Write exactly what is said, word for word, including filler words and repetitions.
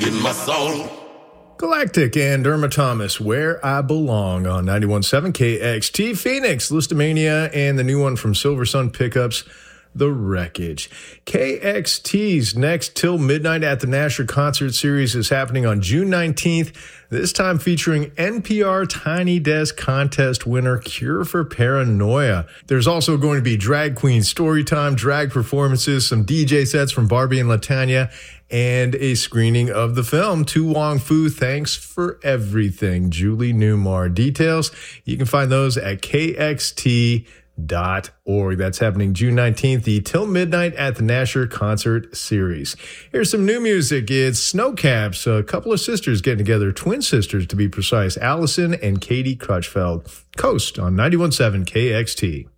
in my soul. Galactic and Irma Thomas, Where I Belong on ninety-one point seven K X T Phoenix, Listomania, and the new one from Silver Sun Pickups, The Wreckage. K X T's next Till Midnight at the Nasher concert series is happening on June nineteenth, this time featuring N P R Tiny Desk contest winner Cure for Paranoia. There's also going to be drag queen story time, drag performances, some D J sets from Barbie and Latanya, and a screening of the film To Wong Fu, Thanks for Everything, Julie Newmar. Details, you can find those at K X T dot org. That's happening June nineteenth, the Till Midnight at the Nasher concert series. Here's some new music. It's Snowcaps, a couple of sisters getting together, twin sisters to be precise, Allison and Katie Crutchfeld. Coast on ninety-one point seven K X T.